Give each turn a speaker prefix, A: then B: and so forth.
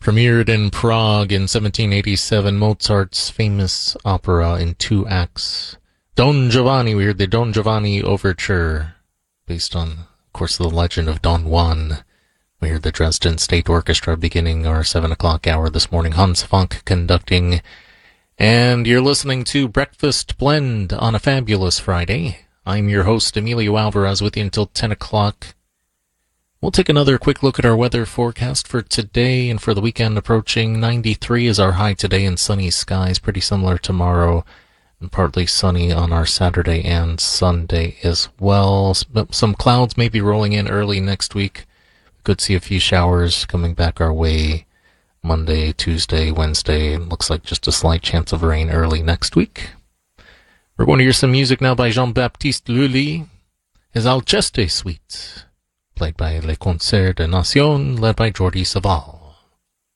A: Premiered in Prague in 1787, Mozart's famous opera in 2 acts. Don Giovanni, we heard the Don Giovanni Overture, based on, of course, the legend of Don Juan. We heard the Dresden State Orchestra beginning our 7 o'clock hour this morning, Hans Funk conducting. And you're listening to Breakfast Blend on a fabulous Friday. I'm your host, Emilio Alvarez, with you until 10 o'clock. We'll take another quick look at our weather forecast for today and for the weekend approaching. 93 is our high today and sunny skies, pretty similar tomorrow, and partly sunny on our Saturday and Sunday as well. Some clouds may be rolling in early next week. We could see a few showers coming back our way Monday, Tuesday, Wednesday. It looks like just a slight chance of rain early next week. We're going to hear some music now by Jean-Baptiste Lully, his Alceste Suite, played by Les Concerts de Nation, led by Jordi Savall.